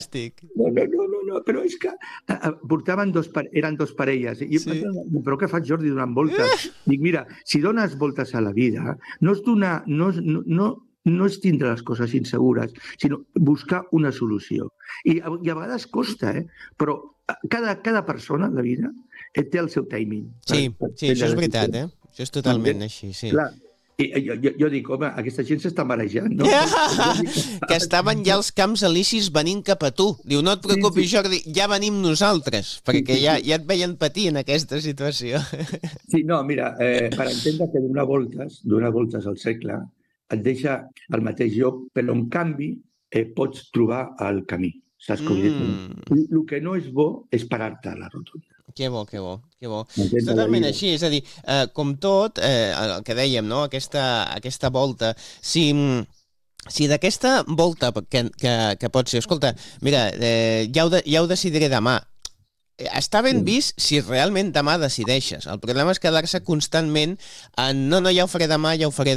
però és que portaven eren dos parelles. I però què faig, Jordi, donant voltes? Dic, mira, si dones voltes a la vida, no és donar... No és tindre les coses insegures, sinó buscar una solució. I a vegades costa, però cada persona en la vida té el seu timing. Sí, això és veritat, Això és totalment així, sí. Clar, jo dic, home, aquesta gent s'està marejant, no? Que estaven ja els camps elisis venint cap a tu. Diu, no et preocupis, Jordi, ja venim nosaltres, perquè ja et veien patir en aquesta situació. Sí, no, mira, per entendre que donar voltes al segle et deixa al mateix lloc, però en canvi pots trobar el camí. Saps com el que no és bo és parar-te a la rotonda. Que bo. És totalment així, és a dir, com tot, el que dèiem, no? Aquesta volta, si d'aquesta volta que pot ser, escolta, mira, ja ho decidiré demà, està ben vist si realment demà decideixes. El problema és quedar-se constantment en no, ja ho faré demà,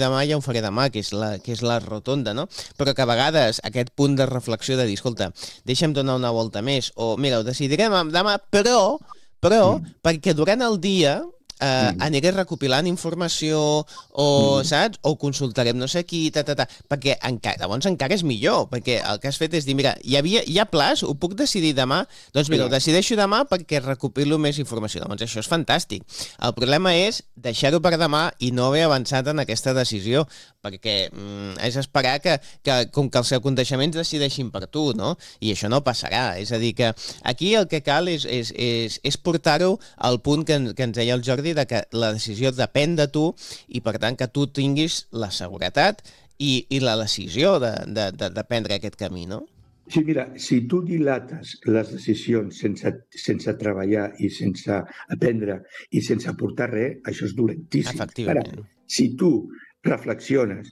que és la rotonda, no? Però que a vegades aquest punt de reflexió de dir, escolta, deixa'm donar una volta més, o mira, ho decidiré demà, però perquè durant el dia aniré recopilant informació o, saps? O consultarem no sé qui, perquè llavors encara és millor, perquè el que has fet és dir, mira, hi ha plaç, ho puc decidir demà? Doncs mira, ho decideixo demà perquè recopilo més informació. Doncs això és fantàstic. El problema és deixar-ho per demà i no haver avançat en aquesta decisió, perquè és esperar que com que els aconteixements decideixin per tu, no? I això no passarà. És a dir, que aquí el que cal és portar-ho al punt que ens deia el Jordi, de que la decisió depèn de tu i, per tant, que tu tinguis la seguretat i la decisió de prendre aquest camí, no? Sí, mira, si tu dilates les decisions sense treballar i sense aprendre i sense aportar res, això és dolentíssim. Efectivament. Ara, si tu reflexiones,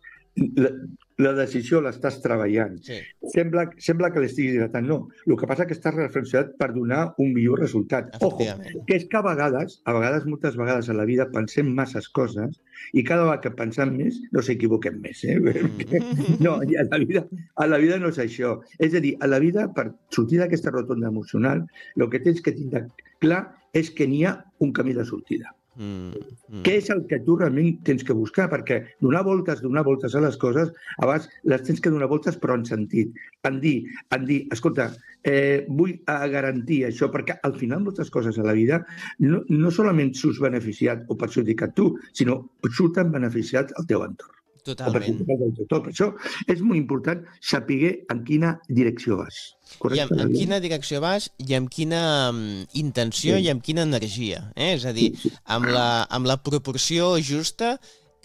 la decisió l'estàs treballant, sembla que l'estiguis dilatant. No, el que passa és que estàs reflexionat per donar un millor resultat. Ojo, que és que a vegades, moltes vegades a la vida pensem masses coses i cada vegada que pensem més no s'equivoquem més. No, a la vida no és això. És a dir, a la vida, per sortir d'aquesta rotonda emocional, el que tens que tindre clar és que n'hi ha un camí de sortida. Què és el que tu realment tens que buscar? Perquè donar voltes a les coses, a vegades les tens que donar voltes però en sentit, en dir, escolta, vull garantir això, perquè al final moltes coses a la vida no solament surts beneficiat o perjudicat tu, sinó surten beneficiat el teu entorn. Totalment. Per això és molt important saber en quina direcció vas. En quina direcció vas i amb quina intenció i amb quina energia. És a dir, amb la proporció justa que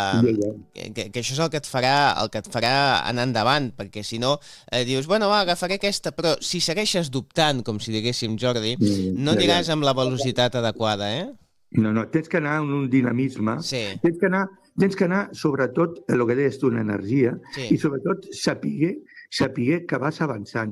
això és el que et farà anar endavant, perquè si no dius, bueno, agafaré aquesta, però si segueixes dubtant, com si diguéssim, Jordi, no aniràs amb la velocitat adequada, No, tens que anar en un dinamisme, tens que anar sobretot el que deies tu, en energia, i sobretot saber que vas avançant,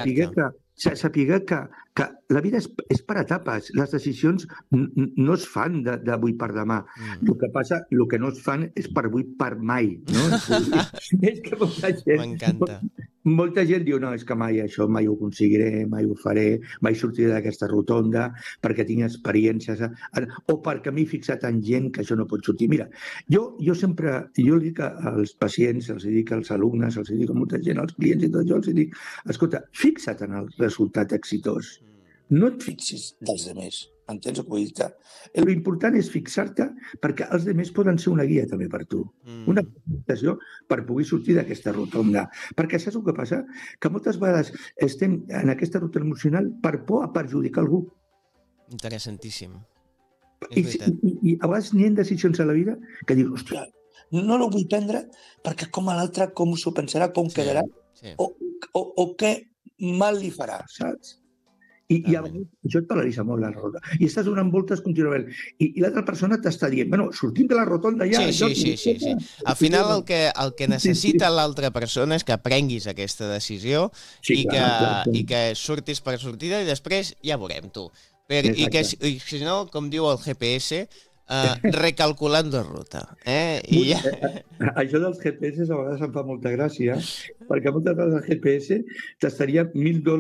saber que la vida és per etapes, les decisions no es fan d'avui per demà. El que passa, el que no es fan és per avui per mai. És que molta gent diu, no, és que mai això, mai ho aconseguiré, mai ho faré, mai sortiré d'aquesta rotonda perquè tinc experiències, o perquè m'he fixat en gent que això no pot sortir. Mira, jo li dic als pacients, els dic als alumnes, els dic a molta gent, als clients i tot, jo els dic, escolta, fixa't en el resultat exitós. No et fixis dels altres, entens el que vull dir? L'important és fixar-te perquè els altres poden ser una guia també per tu, una presentació per poder sortir d'aquesta rotonda. Perquè saps el que passa? Que moltes vegades estem en aquesta rotonda emocional per por a perjudicar algú. Interessantíssim. I a vegades n'hi ha decisions a la vida que dius, hòstia, no la vull prendre perquè com a l'altre, com s'ho pensarà, com quedarà, o què mal li farà, saps? I això et paralitza molt la rotonda. I estàs donant voltes contínuament. I l'altra persona t'està dient, bueno, sortim de la rotonda ja. Sí. Al final el que necessita l'altra persona és que prenguis aquesta decisió i que surtis per sortida i després ja veurem tu. I si no, com diu el GPS, recalculando ruta. Això dels GPS a vegades em fa molta gràcia, perquè moltes vegades el GPS t'estaria $1.000